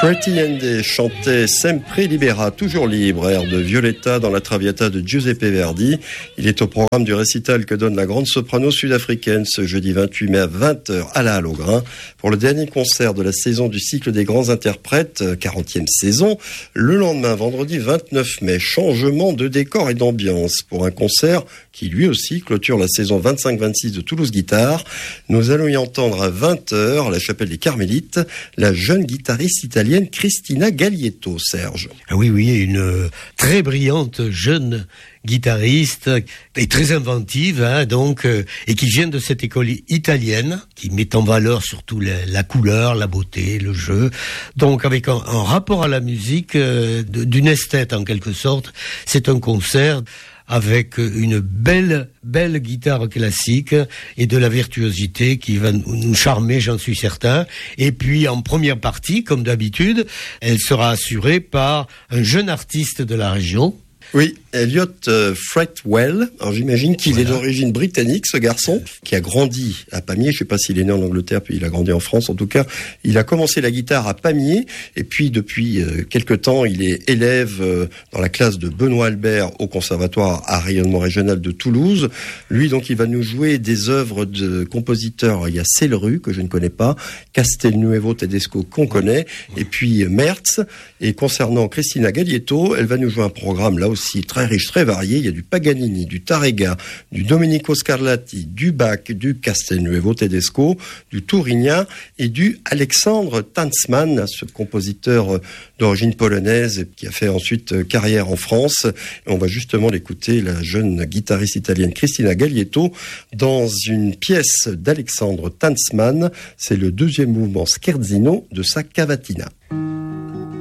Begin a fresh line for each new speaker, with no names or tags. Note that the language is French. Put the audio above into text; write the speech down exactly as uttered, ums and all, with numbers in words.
Pretty Andy chantait Sempre Libera, toujours libre, air de Violetta dans la Traviata de Giuseppe Verdi. Il est au programme du récital que donne la grande soprano sud-africaine ce jeudi vingt-huit mai à vingt heures à la Halle au Grain pour le dernier concert de la saison du cycle des grands interprètes, quarantième saison. Le lendemain, vendredi vingt-neuf mai, changement de décor et d'ambiance pour un concert qui lui aussi clôture la saison vingt-cinq vingt-six de Toulouse Guitare. Nous allons y entendre à vingt heures à la chapelle des Carmélites la jeune guitariste italienne Cristina Gaglietto, Serge.
Oui, oui, une très brillante jeune guitariste et très inventive, hein, donc, euh, et qui vient de cette école italienne, qui met en valeur surtout la, la couleur, la beauté, le jeu, donc avec un, un rapport à la musique euh, de, d'une esthète en quelque sorte. C'est un concert avec une belle, belle guitare classique et de la virtuosité qui va nous charmer, j'en suis certain. Et puis, en première partie, comme d'habitude, elle sera assurée par un jeune artiste de la région.
Oui, Elliot euh, Fretwell. Alors j'imagine qu'il voilà. est d'origine britannique, ce garçon, qui a grandi à Pamiers. Je ne sais pas s'il est né en Angleterre, puis il a grandi en France. En tout cas, il a commencé la guitare à Pamiers. Et puis, depuis euh, quelque temps, il est élève euh, dans la classe de Benoît Albert au Conservatoire à rayonnement régional de Toulouse. Lui, donc, il va nous jouer des œuvres de compositeurs. Il y a Celeru, que je ne connais pas, Castelnuovo Tedesco, qu'on connaît, et puis Mertz. Et concernant Cristina Gaglietto, elle va nous jouer un programme, là aussi, très riche, très varié. Il y a du Paganini, du Tarrega, du Domenico Scarlatti, du Bach, du Castelnuovo Tedesco, du Tourigna et du Alexandre Tanzmann, ce compositeur d'origine polonaise qui a fait ensuite carrière en France. Et on va justement l'écouter, la jeune guitariste italienne Cristina Gaglietto, dans une pièce d'Alexandre Tanzmann. C'est le deuxième mouvement scherzino de sa cavatina.